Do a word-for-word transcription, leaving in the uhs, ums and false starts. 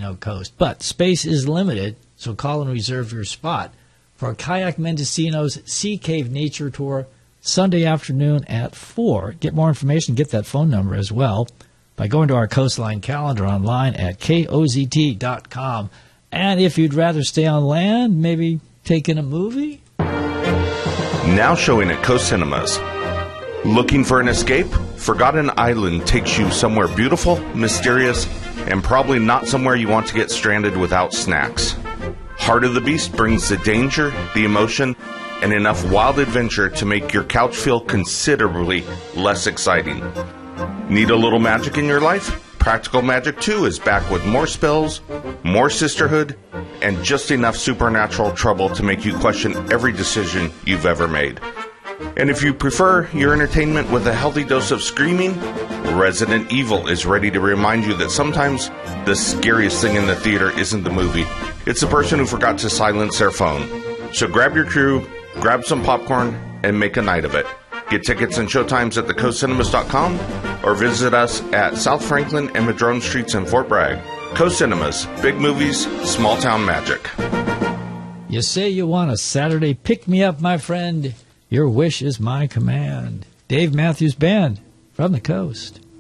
Mendocino coast. But space is limited, so call and reserve your spot for Kayak Mendocino's Sea Cave Nature Tour Sunday afternoon at four. Get more information, get that phone number as well by going to our Coastline calendar online at K O Z T dot com. And if you'd rather stay on land, maybe take in a movie? Now showing at Coast Cinemas. Looking for an escape? Forgotten Island takes you somewhere beautiful, mysterious, and probably not somewhere you want to get stranded without snacks. Heart of the Beast brings the danger, the emotion, and enough wild adventure to make your couch feel considerably less exciting. Need a little magic in your life? Practical Magic two is back with more spells, more sisterhood, and just enough supernatural trouble to make you question every decision you've ever made. And if you prefer your entertainment with a healthy dose of screaming, Resident Evil is ready to remind you that sometimes the scariest thing in the theater isn't the movie. It's the person who forgot to silence their phone. So grab your crew, grab some popcorn, and make a night of it. Get tickets and showtimes at the coast cinemas dot com or visit us at South Franklin and Madrone Streets in Fort Bragg. Coast Cinemas, big movies, small town magic. You say you want a Saturday pick-me-up, my friend. Your wish is my command. Dave Matthews Band from the Coast.